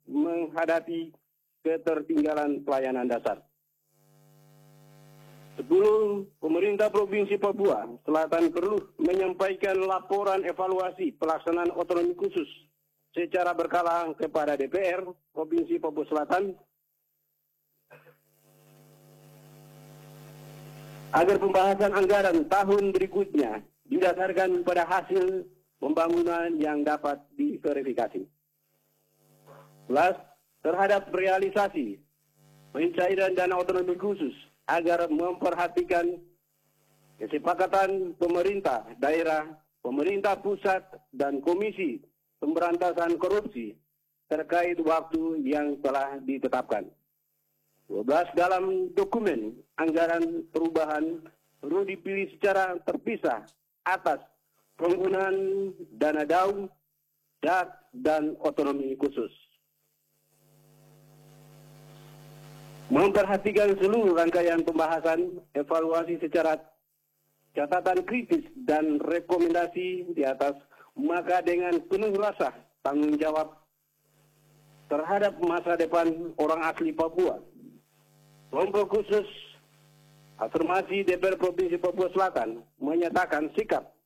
menghadapi ketertinggalan pelayanan dasar. 10. Pemerintah Provinsi Papua Selatan perlu menyampaikan laporan evaluasi pelaksanaan otonomi khusus secara berkala kepada DPR Provinsi Papua Selatan agar pembahasan anggaran tahun berikutnya didasarkan pada hasil pembangunan yang dapat diverifikasi. 11. Terhadap realisasi pencairan dana otonomi khusus agar memperhatikan kesepakatan pemerintah daerah, pemerintah pusat, dan Komisi Pemberantasan Korupsi terkait waktu yang telah ditetapkan. 12. Dalam dokumen anggaran perubahan perlu dipilih secara terpisah atas penggunaan dana DAU, DAK, dan otonomi khusus. Memperhatikan seluruh rangkaian pembahasan, evaluasi secara catatan kritis dan rekomendasi di atas, maka dengan penuh rasa tanggung jawab terhadap masa depan orang asli Papua, kelompok khusus afirmasi DPR Provinsi Papua Selatan menyatakan sikap